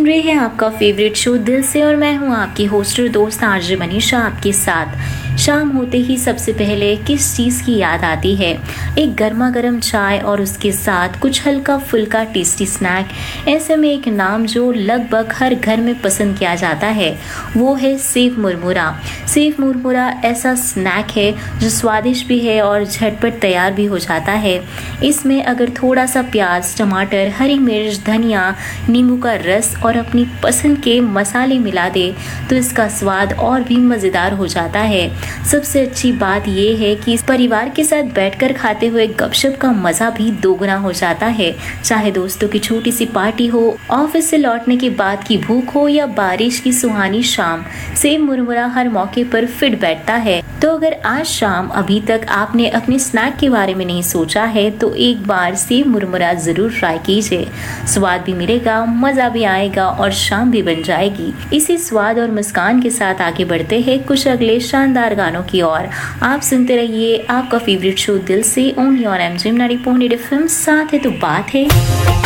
रहे हैं आपका फेवरेट शो दिल से और मैं हूं आपकी होस्ट और दोस्त आरजे मनीषा आपके साथ। शाम होते ही सबसे पहले किस चीज़ की याद आती है? एक गर्मा गर्म चाय और उसके साथ कुछ हल्का फुल्का टेस्टी स्नैक। ऐसे में एक नाम जो लगभग हर घर में पसंद किया जाता है वो है सेव मुरमुरा। सेव मुरमुरा ऐसा स्नैक है जो स्वादिष्ट भी है और झटपट तैयार भी हो जाता है। इसमें अगर थोड़ा सा प्याज, टमाटर, हरी मिर्च, धनिया, नींबू का रस और अपनी पसंद के मसाले मिला दे तो इसका स्वाद और भी मज़ेदार हो जाता है। सबसे अच्छी बात यह है कि परिवार के साथ बैठकर खाते हुए गपशप का मजा भी दोगुना हो जाता है। चाहे दोस्तों की छोटी सी पार्टी हो, ऑफिस से लौटने के बाद की भूख हो या बारिश की सुहानी शाम, सेव मुरमुरा हर मौके पर फिट बैठता है। तो अगर आज शाम अभी तक आपने अपने स्नैक के बारे में नहीं सोचा है तो एक बार सेव मुरमुरा जरूर ट्राई कीजिए। स्वाद भी मिलेगा, मजा भी आएगा और शाम भी बन जाएगी। इसी स्वाद और मुस्कान के साथ आगे बढ़ते हैं कुछ अगले शानदार गानों की ओर। आप सुनते रहिए आपका फेवरेट शो दिल से ओनली ऑन एमजे 90.8 FM। साथ है तो बात है।